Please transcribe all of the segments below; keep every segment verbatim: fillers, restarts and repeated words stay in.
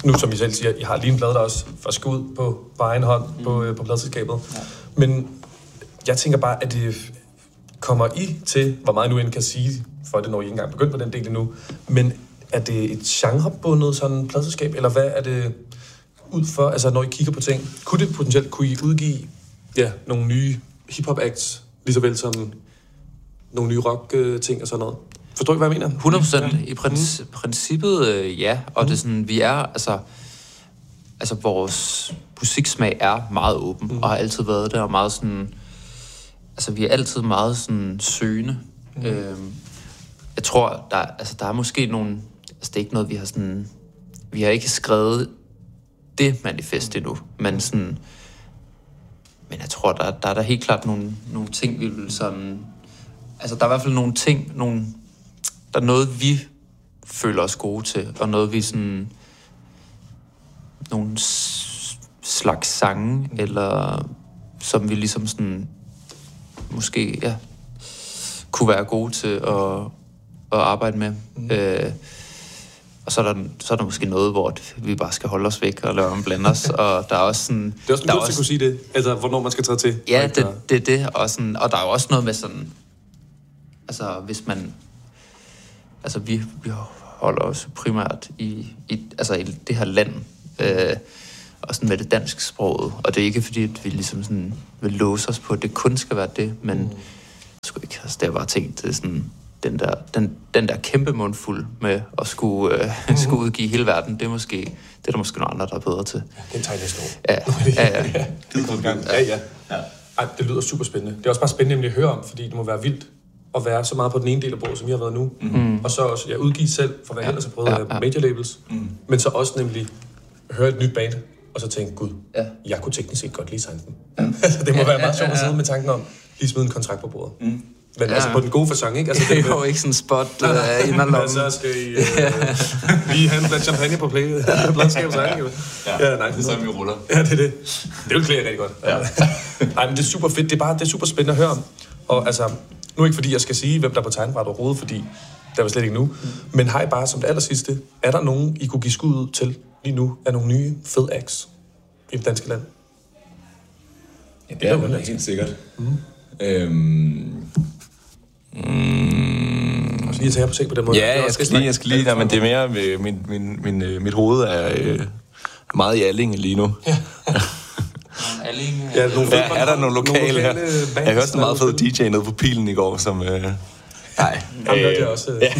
nu som I selv siger, I har lige en plade, der også får skud på, på egen hånd mm. på, på pladeselskabet. Ja. Men jeg tænker bare, at det kommer I til, hvor meget nu end kan sige, for det når I ikke engang begyndt på den del endnu, men er det et genrebundet sådan pladeselskab, eller hvad er det ud for, altså når I kigger på ting? Kunne det potentielt, kunne I udgive ja, nogle nye hip-hop acts, lige så vel som nogle nye rock-ting og sådan noget? Forstår I, hvad jeg mener? hundrede procent. I princi- mm. princippet, øh, ja. Og mm. det er sådan, vi er, altså... Altså, vores musiksmag er meget åben, mm. og har altid været der, og meget sådan... Altså, vi er altid meget sådan søgende. Mm. Øhm, jeg tror, der, altså, der er måske nogle... Altså, det er ikke noget, vi har sådan... Vi har ikke skrevet det manifest endnu, men sådan... Men jeg tror, der, der er der helt klart nogle, nogle ting, vi vil sådan... Altså, der er i hvert fald nogle ting, nogle... Der er noget, vi føler os gode til, og noget, vi sådan... Nogle s- slags sange, eller som vi ligesom sådan... Måske, ja... Kunne være gode til at, at arbejde med. Mm. Øh, og så er, der, så er der måske noget, hvor vi bare skal holde os væk og lade om blande os, og der er også sådan... Det er også en god til at kunne sige det, altså hvornår man skal træde til. Ja, det er det, det, og, sådan, og der er jo også noget med sådan... Altså, hvis man... Altså, vi, vi holder os primært i, i, altså, i det her land, øh, og sådan med det danske sproget, og det er ikke fordi, at vi ligesom sådan vil låse os på, at det kun skal være det, men mm. sgu ikke, altså, det har bare tænkt, det er sådan... Den der, den, den der kæmpe mundfuld med at skulle, øh, mm-hmm. skulle udgive hele verden, det er måske, det er der måske nogle andre, der er bedre til. Ja, den tager næste år. Ja, ja, ja. ja. Det, ja, ja. ja. Ej, det lyder super spændende. Det er også bare spændende at høre om, fordi det må være vildt at være så meget på den ene del af bordet, som I har været nu. Mm-hmm. Og så også ja, udgive selv, for hvad ja. ellers har prøvet ja, ja. major labels. Mm. Men så også nemlig høre et nyt band, og så tænke, gud, ja. jeg kunne teknisk set godt lige signe den. Ja. det må ja, være meget sjovt ja, ja, ja. at sidde med tanken om, lige smide en kontrakt på bordet. Mm. Men ja. altså på den gode facon, ikke? Altså, det er jo ikke sådan en spot uh, i en anden så skal I uh, lige have en blandt champagne på play. Blandskabet ja. ja, ja, nej. Det er sådan, vi ruller. Ja, det er det. Det vil klæde rigtig godt. Ja. Nej, men det er super fedt. Det er bare det er super spændende at høre om. Og altså, nu ikke fordi jeg skal sige, hvem der er på tegnebræt overhovedet, fordi der var slet ikke nu. Mm. Men har I bare som det aller sidste, er der nogen, I kunne give skud ud til lige nu, af nogle nye fed acts i det danske land? Ja, det er jo helt sikkert. Mm. Øhm... Mm. Og så lige at tage på seng på den måde. Ja, jeg skal lige, jeg skal lige, nej, men det er mere, min, min, min, mit hoved er øh, meget i Allinge lige nu. Ja. Allinge? Ja, nogle, ja, er der nogle lokale her? Jeg hørte en meget fed D J nede på Pilen i går, som... Øh, nej. Han hørte jeg også. Ja.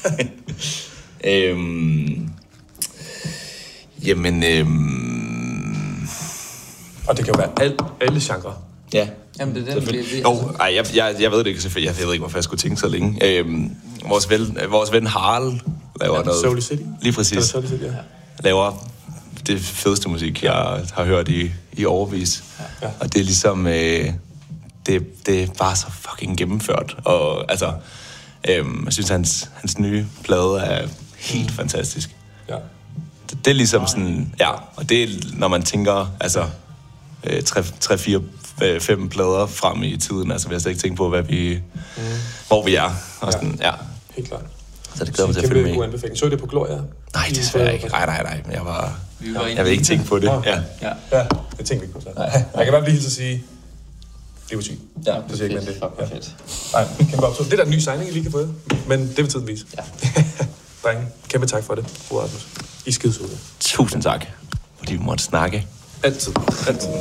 øhm, jamen... Øhm, og det kan jo være alle, alle genrer. Ja. Jamen, det er den, det, det, oh, ej, jeg, jeg, jeg ved det ikke selvfølgelig. Jeg ved ikke, hvorfor jeg skulle tænke så længe. Øhm, vores, ven, vores ven Harald laver ja, noget... Soul City? Lige præcis. Soul City, ja. Laver det fedeste musik, jeg har hørt i, i overvis. Ja. Og det er ligesom... Øh, det, det er bare så fucking gennemført. Og altså... Øhm, jeg synes, hans, hans nye plade er helt mm. fantastisk. Ja. Det, det er ligesom sådan... Ja, og det er, når man tænker... Altså... Øh, tre, tre, fire... fem plader frem i tiden, altså vi har slet ikke tænkt på, hvad vi, mm. hvor vi er. Og sådan, ja. ja. Helt klart. Så det glæder mig til at følge med. God anbefaling. Så er det på Gloria? Nej, det desværre ikke. Nej, nej, nej. Jeg var, jeg vil ikke tænke på det. Ja, ja. ja. ja. Jeg tænker ikke på det. Nej. Jeg kan bare blive helt at sige, det var sygt. Ja, det siger ikke, men det. Ja. Fedt. Nej, kæmpe optur. Det er der en ny signing, I lige kan få, men det vil tiden vise. Ja. Drenge, kæmpe tak for det, fru Rasmus. I skide søde. Tusind tak, fordi vi måtte snakke. Altid. Altid.